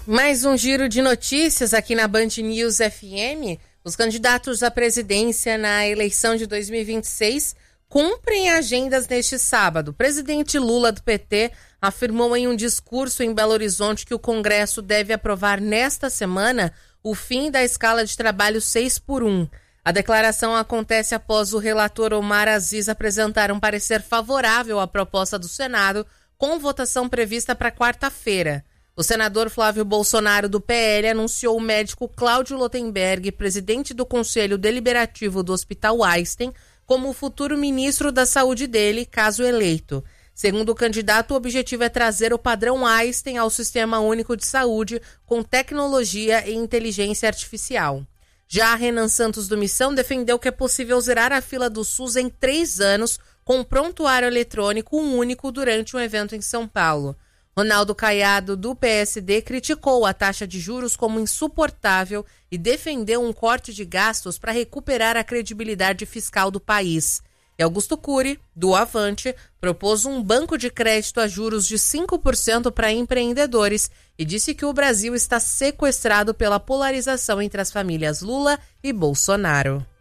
Mais um giro de notícias aqui na Band News FM. Os candidatos à presidência na eleição de 2026 cumprem agendas neste sábado. O presidente Lula, do PT, afirmou em um discurso em Belo Horizonte que o Congresso deve aprovar nesta semana o fim da escala de trabalho 6x1. A declaração acontece após o relator Omar Aziz apresentar um parecer favorável à proposta do Senado, com votação prevista para quarta-feira. O senador Flávio Bolsonaro, do PL, anunciou o médico Cláudio Lotenberg, presidente do Conselho Deliberativo do Hospital Einstein, como o futuro ministro da Saúde dele, caso eleito. Segundo o candidato, o objetivo é trazer o padrão Einstein ao Sistema Único de Saúde com tecnologia e inteligência artificial. Já Renan Santos do Missão defendeu que é possível zerar a fila do SUS em 3 anos com um prontuário eletrônico único durante um evento em São Paulo. Ronaldo Caiado, do PSD, criticou a taxa de juros como insuportável e defendeu um corte de gastos para recuperar a credibilidade fiscal do país. E Augusto Cury, do Avante, propôs um banco de crédito a juros de 5% para empreendedores e disse que o Brasil está sequestrado pela polarização entre as famílias Lula e Bolsonaro.